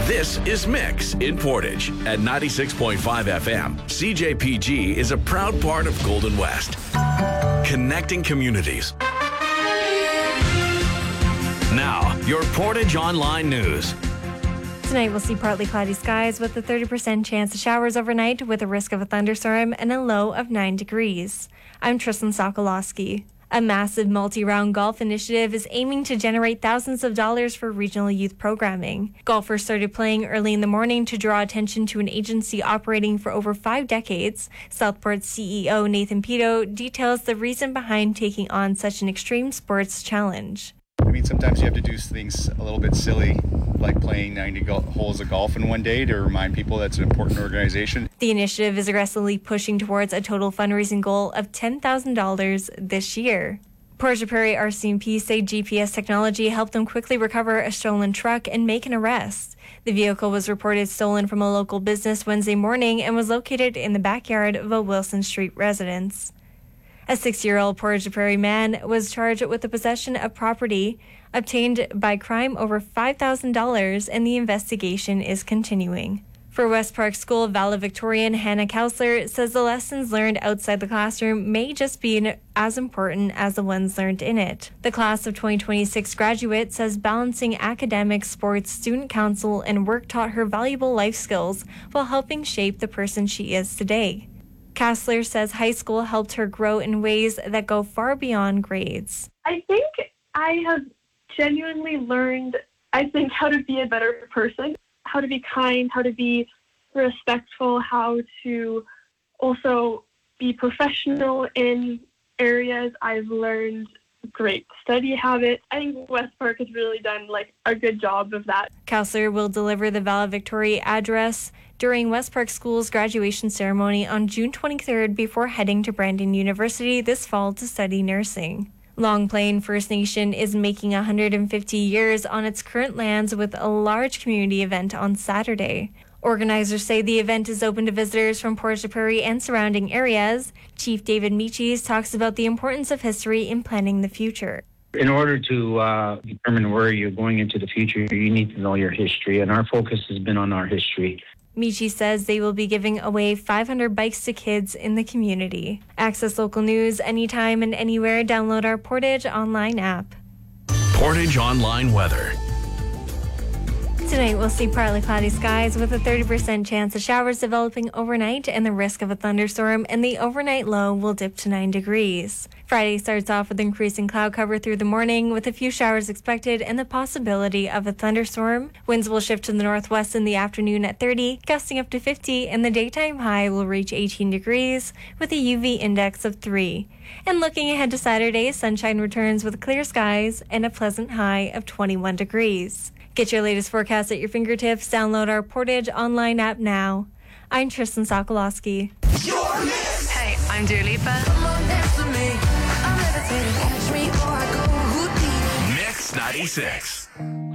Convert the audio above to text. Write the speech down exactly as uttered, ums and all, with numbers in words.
This is Mix in Portage at ninety-six point five F M. C J P G is a proud part of Golden West, connecting communities. Now, your Portage Online News. Tonight we'll see partly cloudy skies with a thirty percent chance of showers overnight with a risk of a thunderstorm and a low of nine degrees. I'm Tristan Sokolowski. A massive multi-round golf initiative is aiming to generate thousands of dollars for regional youth programming. Golfers started playing early in the morning to draw attention to an agency operating for over five decades. Southport's C E O Nathan Pito details the reason behind taking on such an extreme sports challenge. I mean, sometimes you have to do things a little bit silly, like playing ninety go- holes of golf in one day to remind people that's an important organization. The initiative is aggressively pushing towards a total fundraising goal of ten thousand dollars this year. Portage Prairie R C M P say G P S technology helped them quickly recover a stolen truck and make an arrest. The vehicle was reported stolen from a local business Wednesday morning and was located in the backyard of a Wilson Street residence. A six-year-old Portage Prairie man was charged with the possession of property obtained by crime over five thousand dollars, and the investigation is continuing. For West Park School valedictorian Hannah Kousler says the lessons learned outside the classroom may just be as important as the ones learned in it. The class of twenty twenty-six graduate says balancing academics, sports, student council, and work taught her valuable life skills while helping shape the person she is today. Kassler says high school helped her grow in ways that go far beyond grades. I think I have genuinely learned, I think, how to be a better person, how to be kind, how to be respectful, how to also be professional in areas. I've learned great study habits. I think West Park has really done like a good job of that. Kousler will deliver the valedictory address during West Park School's graduation ceremony on June twenty-third before heading to Brandon University this fall to study nursing. Long Plain First Nation is making one hundred fifty years on its current lands with a large community event on Saturday. Organizers say the event is open to visitors from Portage Prairie and surrounding areas. Chief David Michis talks about the importance of history in planning the future. In order to uh, determine where you're going into the future, you need to know your history, and our focus has been on our history. Michi says they will be giving away five hundred bikes to kids in the community. Access local news anytime and anywhere. Download our Portage Online app. Portage Online weather. Tonight we'll see partly cloudy skies with a thirty percent chance of showers developing overnight and the risk of a thunderstorm, and the overnight low will dip to nine degrees. Friday starts off with increasing cloud cover through the morning with a few showers expected and the possibility of a thunderstorm. Winds will shift to the northwest in the afternoon at thirty, gusting up to fifty, and the daytime high will reach eighteen degrees with a U V index of three. And looking ahead to Saturday, sunshine returns with clear skies and a pleasant high of twenty-one degrees. Get your latest forecast at your fingertips. Download our Portage Online app now. I'm Tristan Sokolowski. Hey, I'm Dua Lipa. Mix ninety-six.